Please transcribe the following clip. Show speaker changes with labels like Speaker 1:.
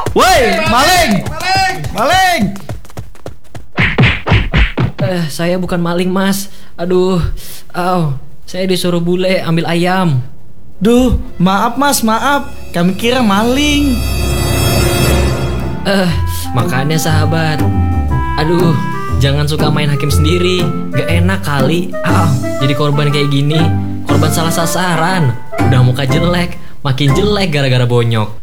Speaker 1: Woi, maling! Maling!
Speaker 2: Saya bukan maling, Mas. Aduh, saya disuruh bule ambil ayam.
Speaker 1: Duh, maaf mas, maaf. Kami kira maling.
Speaker 2: Makanya sahabat, aduh, jangan suka main hakim sendiri. Gak enak kali. Jadi korban kayak gini, korban salah sasaran. Udah muka jelek, makin jelek gara-gara bonyok.